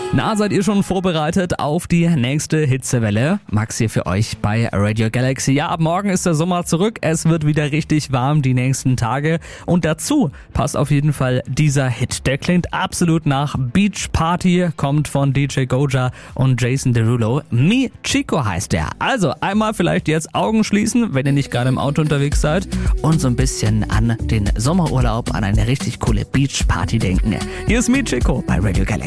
Na, seid ihr schon vorbereitet auf die nächste Hitzewelle? Max hier für euch bei Radio Galaxy. Ja, ab morgen ist der Sommer zurück. Es wird wieder richtig warm die nächsten Tage. Und dazu passt auf jeden Fall dieser Hit. Der klingt absolut nach Beach Party, kommt von DJ Goja und Jason Derulo. Mi Chico heißt der. Also einmal vielleicht jetzt Augen schließen, wenn ihr nicht gerade im Auto unterwegs seid, und so ein bisschen an den Sommerurlaub, an eine richtig coole Beach Party denken. Hier ist Mi Chico bei Radio Galaxy.